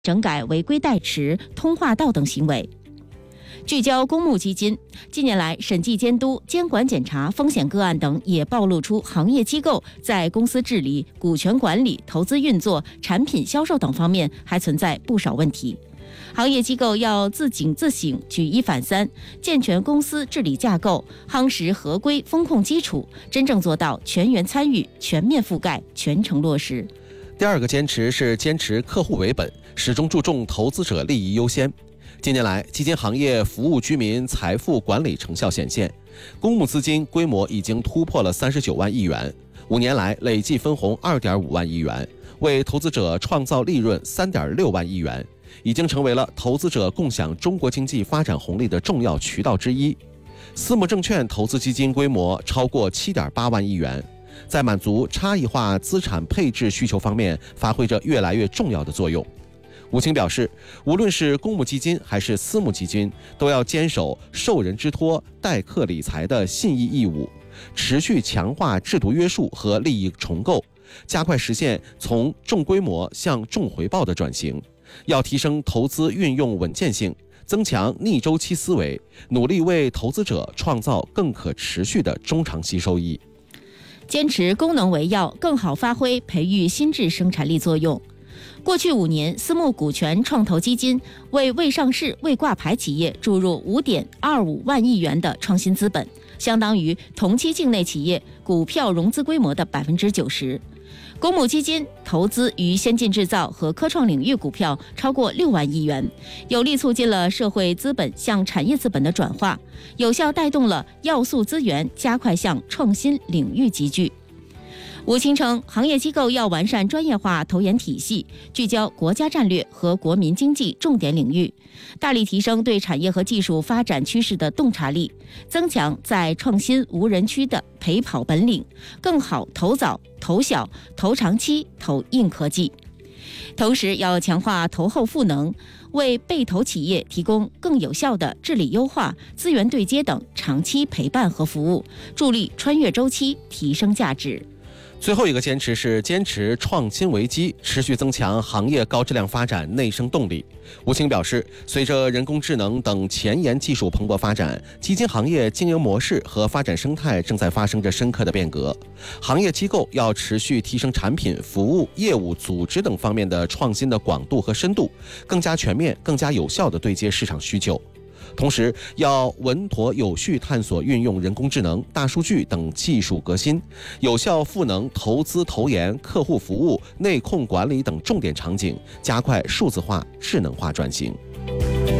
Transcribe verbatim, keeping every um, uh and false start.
整改违规代持、通话道等行为。聚焦公募基金，近年来审计监督、监管检查、风险个案等也暴露出行业机构在公司治理、股权管理、投资运作、产品销售等方面还存在不少问题。行业机构要自警自省，举一反三，健全公司治理架构，夯实合规风控基础，真正做到全员参与、全面覆盖、全程落实。 第二个坚持是坚持客户为本，始终注重投资者利益优先。近年来，基金行业服务居民财富管理成效显现，公募资金规模已经突破了三十九万亿元，五年来累计分红二点五万亿元，为投资者创造利润三点六万亿元，已经成为了投资者共享中国经济发展红利的重要渠道之一。私募证券投资基金规模超过七点八万亿元，在满足差异化资产配置需求方面发挥着越来越重要的作用。吴清表示，无论是公募基金还是私募基金，都要坚守受人之托、待客理财的信义义务，持续强化制度约束和利益重构，加快实现从重规模向重回报的转型。要提升投资运用稳健性，增强逆周期思维，努力为投资者创造更可持续的中长期收益。 坚持功能为要，更好发挥培育新质生产力作用。过去五年，私募股权创投基金为未上市、未挂牌企业注入五点二五万亿元的创新资本，相当于同期境内企业股票融资规模的百分之九十。公募基金投资于先进制造和科创领域股票超过六万亿元，有力促进了社会资本向产业资本的转化，有效带动了要素资源加快向创新领域集聚。吴清称，行业机构要完善专业化投研体系，聚焦国家战略和国民经济重点领域，大力提升对产业和技术发展趋势的洞察力，增强在创新无人区的陪跑本领，更好投早、投小、投长期、投硬科技。同时要强化投后赋能，为被投企业提供更有效的治理优化、资源对接等长期陪伴和服务，助力穿越周期，提升价值。 最后一个坚持是坚持创新为基，持续增强行业高质量发展内生动力。吴清表示，随着人工智能等前沿技术蓬勃发展，基金行业经营模式和发展生态正在发生着深刻的变革。行业机构要持续提升产品、服务、业务、组织等方面的创新的广度和深度，更加全面、更加有效地对接市场需求。同时要稳妥有序探索运用人工智能、大数据等技术革新，有效赋能投资投研、客户服务、内控管理等重点场景，加快数字化、智能化转型。